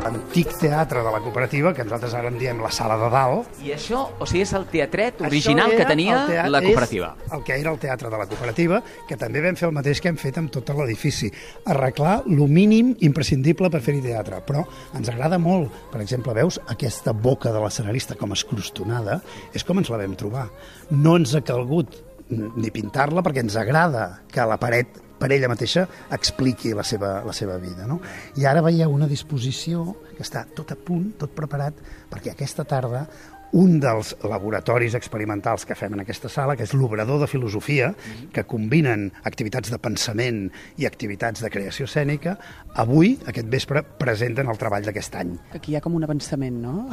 antic teatre de la cooperativa, que nosaltres ara en diem la Sala de Dalt. I això, o sigui, és el teatret original que tenia la cooperativa. És el que era el teatre de la cooperativa, que també vam fer el mateix que hem fet amb tot l'edifici. Arreglar lo mínim imprescindible per fer-hi teatre, però ens agrada molt. Per exemple, veus aquesta boca de l'escenarista com escrostonada? És com ens la vam trobar. No ens ha calgut ni pintar-la perquè ens agrada que la paret per ella mateixa expliqui la seva vida. No? I ara veieu una disposició que està tot a punt, tot preparat, perquè aquesta tarda un dels laboratoris experimentals que fem en aquesta sala, que és l'Obrador de Filosofia, que combinen activitats de pensament i activitats de creació escènica, avui, aquest vespre, presenten el treball d'aquest any. Aquí hi ha com un avançament, no?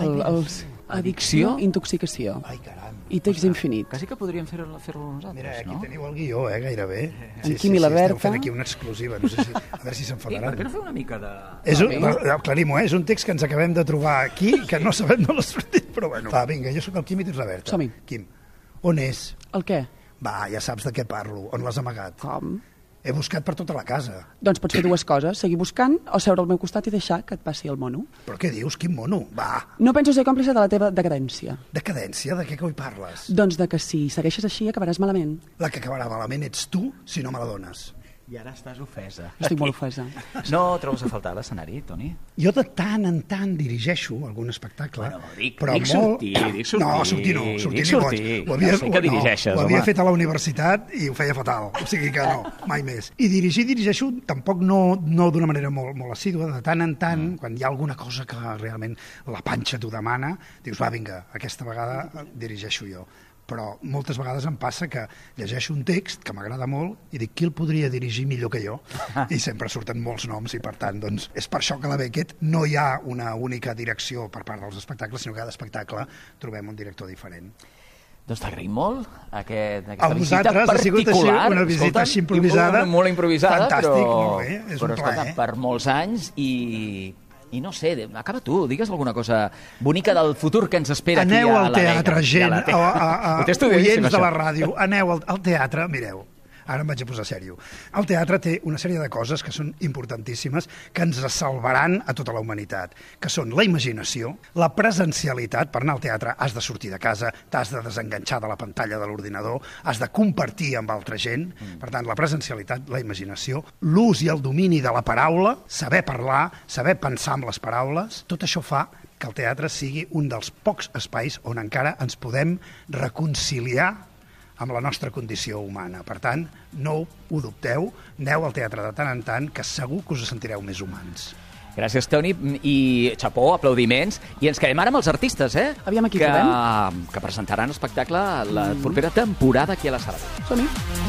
Addicció? Intoxicació. Ai, caram. I text infinit. Quasi que podríem fer-ho nosaltres, Mira, aquí no? teniu el guió, gairebé. En Quim i la Berta. Esteu fent aquí una exclusiva, no sé si, a veure si s'enfadaran. Per què no fer una mica de... Aclarim-ho, és un text que ens acabem de trobar aquí, que no sabem d'on l'ha sortit, però bueno. Va, vinga, jo sóc el Quim i tu ets la Berta. Som-hi. Quim, on és? El què? Va, ja saps de què parlo, on l'has amagat. Com? He buscat per tota la casa. Doncs pots fer dues coses, seguir buscant o seure al meu costat i deixar que et passi el mono. Però què dius? Quin mono? Va. No penso ser còmplice de la teva decadència. Decadència? De què coi parles? Doncs de que si segueixes així acabaràs malament. La que acabarà malament ets tu, si no me la dones. I ara estàs ofesa. Estic molt ofesa. No trobes a faltar l'escenari, Toni? Jo de tant en tant dirigeixo algun espectacle, Bueno, dic sortir. No, sortir no, sortir ni boig. Ja sé que dirigeixes, ho havia home. fet a la universitat i ho feia fatal, o sigui que no, mai més. I dirigeixo tampoc no d'una manera molt assídua, de tant en tant, quan hi ha alguna cosa que realment la panxa t'ho demana, dius, va, vinga, aquesta vegada dirigeixo jo. Però moltes vegades em passa que llegeixo un text que m'agrada molt i dic, qui el podria dirigir millor que jo? I sempre surten molts noms i, per tant, doncs, és per això que a la Beckett no hi ha una única direcció per part dels espectacles, sinó que cada espectacle trobem un director diferent. Doncs t'agraïm molt aquesta A visita vosaltres ha sigut així, particular. una visita així improvisada. Molt improvisada, Fantàstic, però, molt bé, és un plaer. Escolta, per molts anys i no sé, acaba tu, digues alguna cosa bonica del futur que ens espera aquí a la Aneu al teatre, gent, oients de la ràdio, aneu al teatre, mireu. Ara em vaig a posar sèrio. El teatre té una sèrie de coses que són importantíssimes, que ens salvaran a tota la humanitat, que són la imaginació, la presencialitat. Per anar al teatre has de sortir de casa, t'has de desenganxar de la pantalla de l'ordinador, has de compartir amb altra gent. Per tant, la presencialitat, la imaginació, l'ús i el domini de la paraula, saber parlar, saber pensar amb les paraules, tot això fa que el teatre sigui un dels pocs espais on encara ens podem reconciliar amb la nostra condició humana. Per tant, no ho dubteu, aneu al teatre de tant en tant, que segur que us sentireu més humans. Gràcies, Toni, i xapó, aplaudiments. I ens quedem ara amb els artistes, Aviam aquí trobem. que presentaran l'espectacle la propera temporada aquí a la sala. Som-hi.